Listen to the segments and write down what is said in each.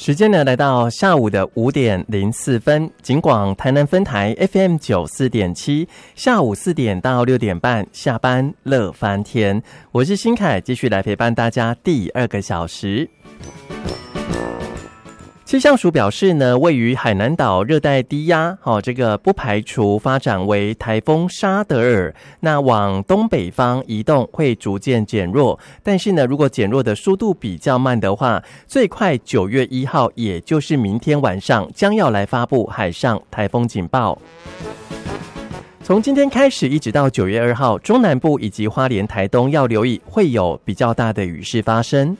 时间呢来到下午的5点04分，警广台南分台 FM 94.7，下午4点到6点半下班乐翻天，我是新凯，继续来陪伴大家第2个小时。气象署表示呢，位于海南岛热带低压，这个不排除发展为台风沙德尔，那往东北方移动会逐渐减弱，但是呢，如果减弱的速度比较慢的话，最快9月1号，也就是明天晚上，将要来发布海上台风警报。从今天开始一直到9月2号，中南部以及花莲、台东要留意会有比较大的雨势发生。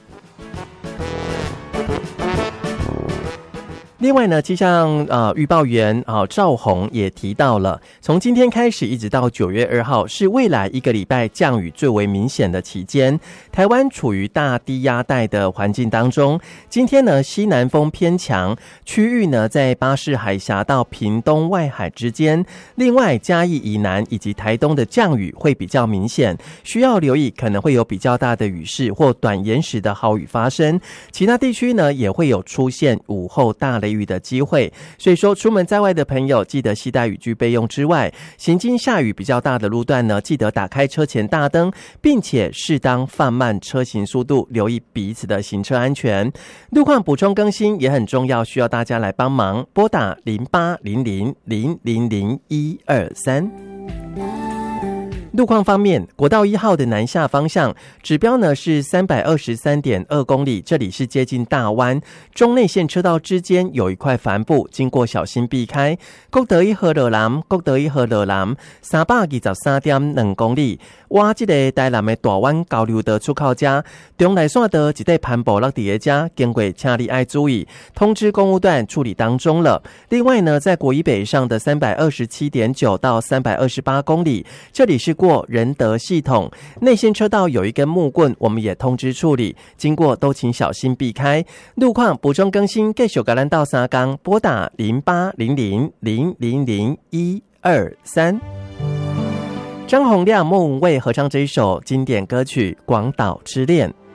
另外呢，气象预报员赵宏也提到了，从今天开始一直到9月2号是未来1个礼拜降雨最为明显的期间。台湾处于大低压带的环境当中，今天呢西南风偏强，区域呢在巴士海峡到屏东外海之间。另外嘉义以南以及台东的降雨会比较明显，需要留意可能会有比较大的雨势或短延时的豪雨发生。其他地区呢也会有出现午后大雷雨的机会，所以说出门在外的朋友记得携带雨具备用之外，行经下雨比较大的路段呢，记得打开车前大灯，并且适当放慢车行速度，留意彼此的行车安全。路况补充更新也很重要，需要大家来帮忙，拨打0800000123。路况方面，国道1号的南下方向指标呢是 323.2 公里，这里是接近大湾，中内线车道之间有一块帆布，经过小心避开。国道1号落南323.2公里，挖这个台南的大湾交流道出口家，中内线的一块帆布落地的家，经过请你爱注意，通知公务段处理当中了。另外呢，在国一北上的 327.9 到328公里，这里是过仁德系统内线车道有一根木棍，我们也通知处理，经过都请小心避开。路况补充更新，继续跟咱到三港，拨打0800000123。张洪亮、莫文蔚合唱这一首经典歌曲《广岛之恋》。